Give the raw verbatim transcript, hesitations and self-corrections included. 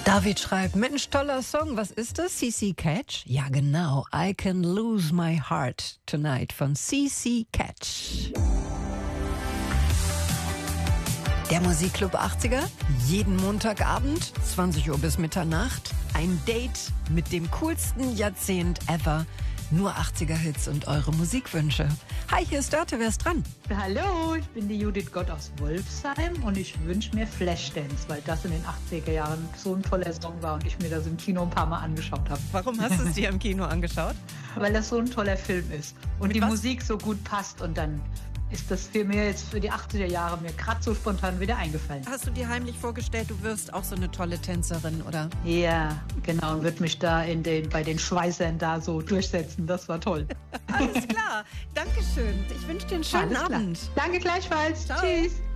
David schreibt, Mensch, toller Song, was ist das? C C Catch? Ja genau, I Can Lose My Heart Tonight von C C Catch. Der Musikclub achtziger, jeden Montagabend, zwanzig Uhr bis Mitternacht, ein Date mit dem coolsten Jahrzehnt ever. Nur achtziger-Hits und eure Musikwünsche. Hi, hier ist Dörte, wer ist dran? Hallo, ich bin die Judith Gott aus Wolfsheim und ich wünsche mir Flashdance, weil das in den achtziger Jahren so ein toller Song war und ich mir das im Kino ein paar Mal angeschaut habe. Warum hast du es dir im Kino angeschaut? Weil das so ein toller Film ist und Mit die was? Musik so gut passt und dann ist das für mir jetzt für die achtziger Jahre mir gerade so spontan wieder eingefallen. Hast du dir heimlich vorgestellt, du wirst auch so eine tolle Tänzerin, oder? Ja, genau, und würde mich da in den, bei den Schweißern da so durchsetzen. Das war toll. Alles klar, Dankeschön. Ich wünsche dir einen schönen Alles klar. Abend. Danke gleichfalls. Ciao. Tschüss.